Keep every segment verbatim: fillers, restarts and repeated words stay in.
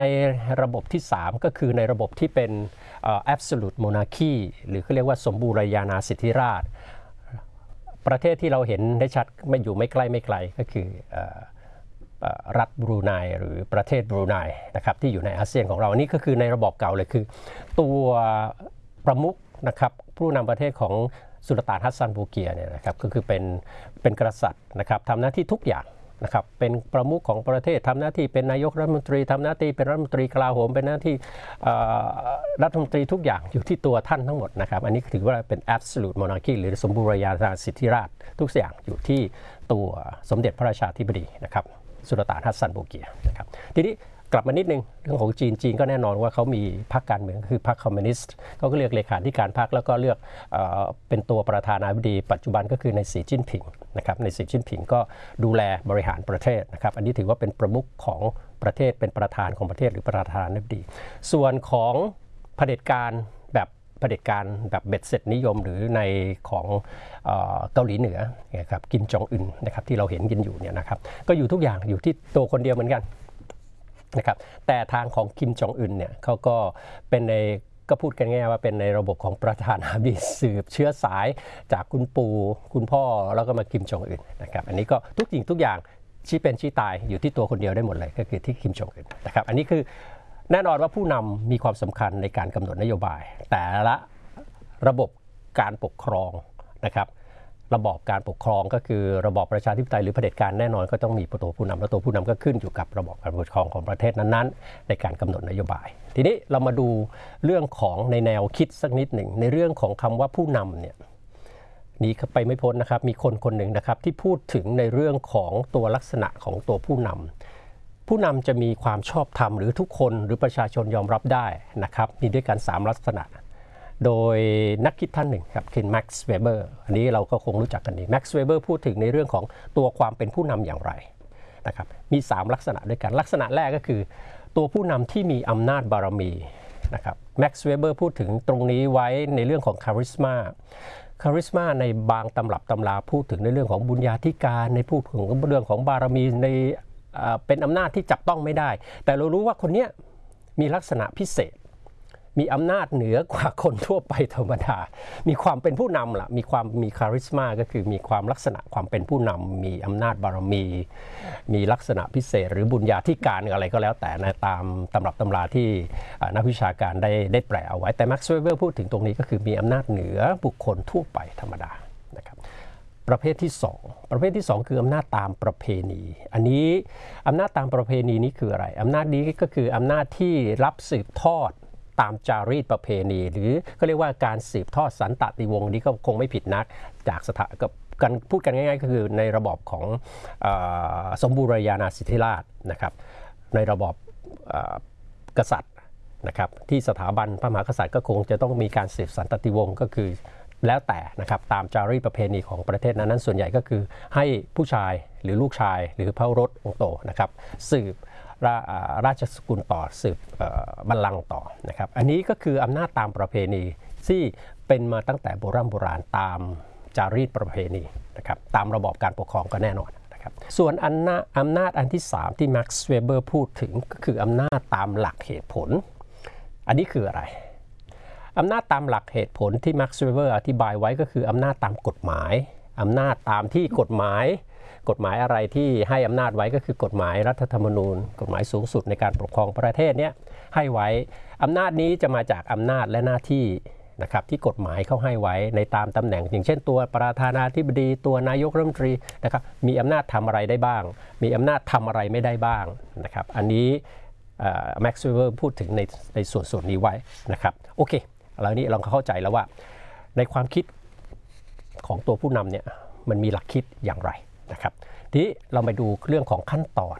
ในระบบที่สามก็คือในระบบที่เป็น absolute monarchy หรือเขาเรียกว่าสมบูรณาญาสิทธิราชย์ประเทศที่เราเห็นได้ชัดไม่อยู่ไม่ใกล้ไม่ไกลก็คือรัฐบรูไนหรือประเทศบรูไนนะครับที่อยู่ในอาเซียนของเรานี่ก็คือในระบบเก่าเลยคือตัวประมุขนะครับผู้นำประเทศของสุลต่านฮัสซันบูเกียเนี่ยนะครับก็คือเป็นเป็นกษัตริย์นะครับทำหน้าที่ทุกอย่างนะครับเป็นประมุขของประเทศทำหน้าที่เป็นนายกรัฐมนตรีทำหน้าที่เป็นรัฐมนตรีกลาโหมเป็นหน้าที่รัฐมนตรีทุกอย่างอยู่ที่ตัวท่านทั้งหมดนะครับอันนี้ถือว่าเป็น absolute monarchy หรือสมบูรณาญาสิทธิราชย์ทุกอย่างอยู่ที่ตัวสมเด็จพระราชาธิบดีนะครับสุลต่านฮัสซันบูเกียนะครับทีนี้กลับมานิดนึงเรื่องของจีนจีนก็แน่นอนว่าเขามีพรรคการเมืองคือพรรคคอมมิวนิสต์เขาก็เลือกเลขาธิการพรรคแล้วก็เลือกเอ่อเป็นตัวประธานาธิบดีปัจจุบันก็คือในสีจิ้นผิงนะครับในสีจิ้นผิงก็ดูแลบริหารประเทศนะครับอันนี้ถือว่าเป็นประมุขของประเทศเป็นประธานของประเทศหรือประธานาธิบดีส่วนของเผด็จการแบบเผด็จการแบบเบ็ดเสร็จนิยมหรือในของเอ่อเกาหลีเหนือนะครับกิมจองอึนนะครับที่เราเห็นกันอยู่เนี่ยนะครับก็อยู่ทุกอย่างอยู่ที่ตัวคนเดียวเหมือนกันนะครับแต่ทางของคิมจองอึนเนี่ยเขาก็เป็นในก็พูดกันง่ายว่าเป็นในระบบของประธานาธิบดีสืบเชื้อสายจากคุณปู่คุณพ่อแล้วก็มาคิมจองอึนนะครับอันนี้ก็ทุกสิ่งทุกอย่างชี้เป็นชี้ตายอยู่ที่ตัวคนเดียวได้หมดเลยก็คือที่คิมจองอึนนะครับอันนี้คือแน่นอนว่าผู้นำมีความสำคัญในการกำหนดนโยบายแต่ละระบบการปกครองนะครับระบอบการปกครองก็คือระบอบประชาธิปไตยหรือเผด็จการแน่นอนก็ต้องมีตัวผู้นำและตัวผู้นำก็ขึ้นอยู่กับระบอบการปกครองของประเทศนั้นๆในการกำหนดนโยบายทีนี้เรามาดูเรื่องของในแนวคิดสักนิดหนึ่งในเรื่องของคำว่าผู้นำเนี่ยนี้ไปไม่พ้นนะครับมีคนคนหนึ่งนะครับที่พูดถึงในเรื่องของตัวลักษณะของตัวผู้นำผู้นำจะมีความชอบธรรมหรือทุกคนหรือประชาชนยอมรับได้นะครับมีด้วยกันสามลักษณะโดยนักคิดท่านหนึ่งครับคือแม็กซ์เวเบอร์อันนี้เราก็คงรู้จักกันดีแม็กซ์เวเบอร์พูดถึงในเรื่องของตัวความเป็นผู้นำอย่างไรนะครับมีสามลักษณะด้วยกันลักษณะแรกก็คือตัวผู้นำที่มีอำนาจบารมีนะครับแม็กซ์เวเบอร์พูดถึงตรงนี้ไว้ในเรื่องของคาริสมาคาริสมาในบางตำรับตำราพูดถึงในเรื่องของบุญญาธิการในพูดถึงเรื่องของบารมีในเป็นอำนาจที่จับต้องไม่ได้แต่เรารู้ว่าคนนี้มีลักษณะพิเศษมีอำนาจเหนือกว่าคนทั่วไปธรรมดามีความเป็นผู้นำล่ะมีความมีคาริสมาก็คือมีความลักษณะความเป็นผู้นำมีอำนาจบารมีมีลักษณะพิเศษหรือบุญญาธิการอะไรก็แล้วแต่นะตามตำรับตำราที่นักวิชาการได้ได้แปลเอาไว้แต่แม็กซ์เวเบอร์พูดถึงตรงนี้ก็คือมีอำนาจเหนือบุคคลทั่วไปธรรมดานะครับประเภทที่สองประเภทที่สองคืออำนาจตามประเพณีอันนี้อำนาจตามประเพณีนี้คืออะไรอำนาจนี้ก็คืออำนาจที่รับสืบทอดตามจารีตประเพณีหรือก็เรียกว่าการสืบทอดสันตติวงศ์นี้ก็คงไม่ผิดนักจากสถากับกันพูดกันง่ายๆก็คือในระบอบของเอ่อสมบูรณาญาสิทธิราชย์นะครับในระบอบกษัตริย์นะครับที่สถาบันพระมหากษัตริย์ก็คงจะต้องมีการสืบสันตติวงศ์ก็คือแล้วแต่นะครับตามจารีตประเพณีของประเทศนั้นๆส่วนใหญ่ก็คือให้ผู้ชายหรือลูกชายหรือพระโอรสองค์โตนะครับสืบราชสกุลต่อสืบบัลลังก์ต่อนะครับอันนี้ก็คืออำนาจตามประเพณีที่เป็นมาตั้งแต่โบราณโบราณตามจารีตประเพณีนะครับตามระบอบการปกครองก็แน่นอนนะครับส่วนอำนาจอำนาจอันที่สามที่แม็กซ์เวเบอร์พูดถึงก็คืออำนาจตามหลักเหตุผลอันนี้คืออะไรอำนาจตามหลักเหตุผลที่แม็กซ์เวเบอร์อธิบายไว้ก็คืออำนาจตามกฎหมายอำนาจตามที่กฎหมายกฎหมายอะไรที่ให้อำนาจไว้ก็คือกฎหมายรัฐธรรมนูญกฎหมายสูงสุดในการปกครองประเทศนี้ให้ไว้อำนาจนี้จะมาจากอำนาจและหน้าที่นะครับที่กฎหมายเขาให้ไว้ในตามตำแหน่งอย่างเช่นตัวประธานาธิบดีตัวนายกรัฐมนตรีนะครับมีอำนาจทำอะไรได้บ้างมีอำนาจทำอะไรไม่ได้บ้างนะครับอันนี้แม็กซ์เวเบอร์พูดถึงในในส่วนส่วนนี้ไว้นะครับโอเคแล้วนี้เราเข้าใจแล้วว่าในความคิดของตัวผู้นำเนี่ยมันมีหลักคิดอย่างไรนะครับทีนี้เราไปดูเรื่องของขั้นตอน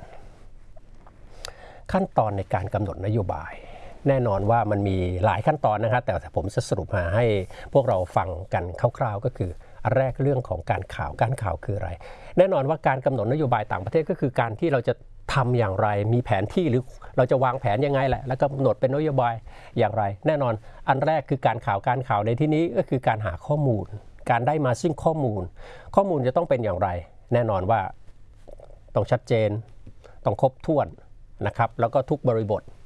ขั้นตอนในการกำหนดนโยบายแน่นอนว่ามันมีหลายขั้นตอนนะครับแต่ผมจะสรุปมาให้พวกเราฟังกันคร่าวๆก็คืออันแรกเรื่องของการข่าวการข่าวคืออะไรแน่นอนว่าการกำหนดนโยบายต่างประเทศก็คือการที่เราจะทำอย่างไรมีแผนที่หรือเราจะวางแผนยังไงแหละแล้วก็กำหนดเป็นนโยบายอย่างไรแน่นอนอันแรกคือการข่าวการข่าวในที่นี้ก็คือการหาข้อมูลการได้มาซึ่งข้อมูลข้อมูลจะต้องเป็นอย่างไรแน่นอนว่าต้องชัดเจนต้องครบถ้วนนะครับแล้วก็ทุกบริบท